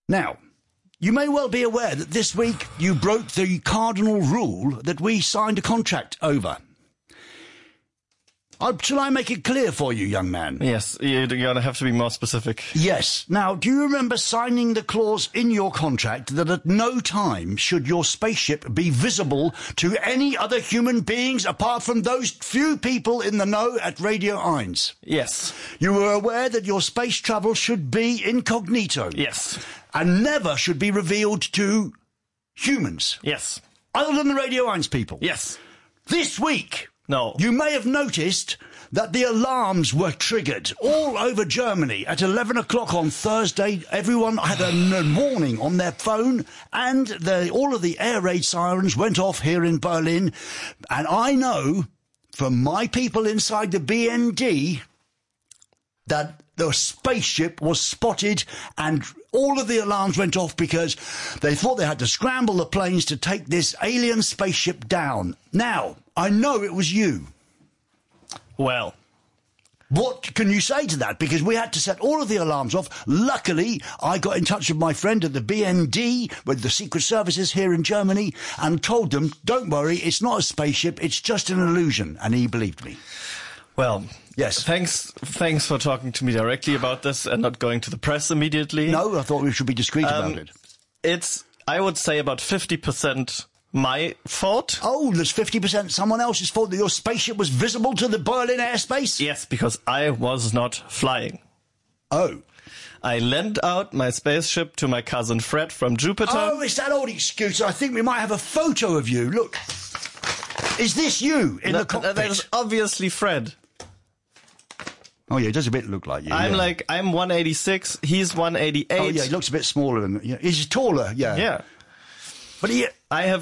Now, you may well be aware that this week you broke the cardinal rule that we signed a contract over. Shall I make it clear for you, young man? Yes, you're going to have to be more specific. Yes. Now, do you remember signing the clause in your contract that at no time should your spaceship be visible to any other human beings apart from those few people in the know at Radio 1? Yes. You were aware that your space travel should be incognito? Yes. And never should be revealed to humans? Yes. Other than the Radio 1 people? Yes. This week... No. You may have noticed that the alarms were triggered all over Germany at 11 o'clock on Thursday. Everyone had a warning on their phone, and all of the air raid sirens went off here in Berlin. And I know from my people inside the BND that the spaceship was spotted and all of the alarms went off because they thought they had to scramble the planes to take this alien spaceship down. Now, I know it was you. Well, what can you say to that? Because we had to set all of the alarms off. Luckily, I got in touch with my friend at the BND, with the Secret Services here in Germany, and told them, don't worry, it's not a spaceship, it's just an illusion. And he believed me. Well, yes. Thanks for talking to me directly about this and not going to the press immediately. No, I thought we should be discreet about it. It's, I would say, about 50% my fault. Oh, there's 50% someone else's fault that your spaceship was visible to the Berlin airspace? Yes, because I was not flying. Oh. I lent out my spaceship to my cousin Fred from Jupiter. Oh, it's that old excuse. I think we might have a photo of you. Look. Is this you in the cockpit? That is obviously Fred. Oh, yeah, it does a bit look like you. I'm 186, he's 188. Oh, yeah, he looks a bit smaller than... Yeah, he's taller, yeah. Yeah. But I have,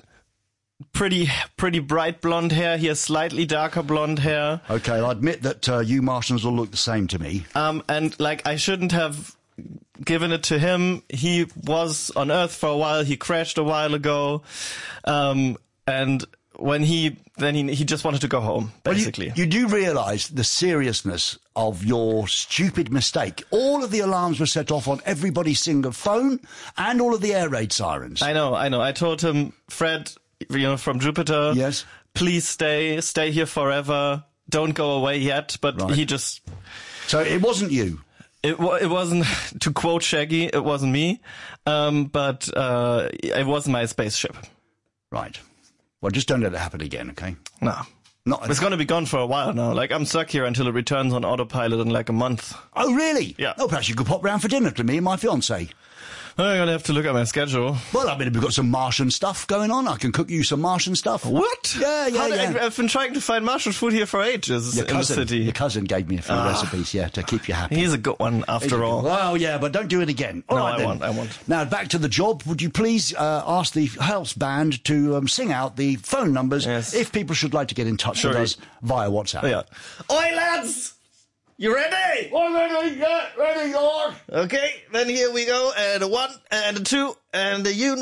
pretty bright blonde hair. He has slightly darker blonde hair. Okay, I'll admit that you Martians all look the same to me. And, I shouldn't have given it to him. He was on Earth for a while. He crashed a while ago. And... when he just wanted to go home, basically. Well, you do realise the seriousness of your stupid mistake. All of the alarms were set off on everybody's single phone and all of the air raid sirens. I know. I told him, Fred, from Jupiter. Yes. Please stay here forever. Don't go away yet. But right. He just... So it wasn't you? It wasn't, to quote Shaggy, it wasn't me. But it was my spaceship. Right. Well, just don't let it happen again, okay? No. It's going to be gone for a while now. I'm stuck here until it returns on autopilot in a month. Oh, really? Yeah. Oh, perhaps you could pop round for dinner to me and my fiancée. I'm going to have to look at my schedule. Well, I mean, we've got some Martian stuff going on. I can cook you some Martian stuff. What? Yeah. I've been trying to find Martian food here for ages in the city. Your cousin gave me a few recipes, to keep you happy. He's a good one, after all. Well, yeah, but don't do it again. All right, I won't. Now, back to the job. Would you please ask the house band to sing out the phone numbers if people should like to get in touch with us via WhatsApp? Yeah. Oi, lads! You ready? I'm ready, yeah, ready, Lord. Okay, then here we go. And a 1, and a 2, and a